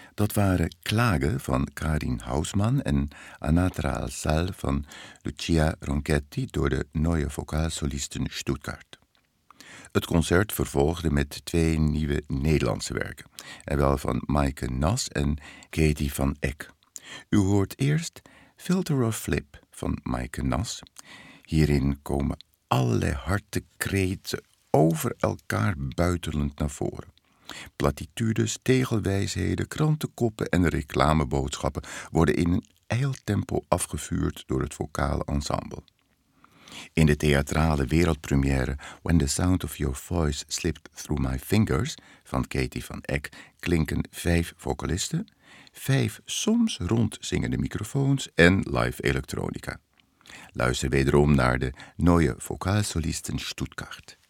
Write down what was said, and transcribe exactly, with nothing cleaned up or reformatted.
Dat waren Klage van Karin Hausmann en Anatra al Sal van Lucia Ronchetti door de Neue Vokalsolisten Stuttgart. Het concert vervolgde met twee nieuwe Nederlandse werken, en wel van Maaike Nas en Katie van Eck. U hoort eerst Filter of Flip van Maaike Nas. Hierin komen allerlei hartekreten over elkaar buitelend naar voren. Platitudes, tegelwijsheden, krantenkoppen en reclameboodschappen worden in een ijltempo afgevuurd door het vocale ensemble. In de theatrale wereldpremière When the Sound of Your Voice Slipped Through My Fingers van Katie van Eck klinken vijf vocalisten, vijf soms rondzingende microfoons en live elektronica. Luister wederom naar de Neue Vokalsolisten Stuttgart.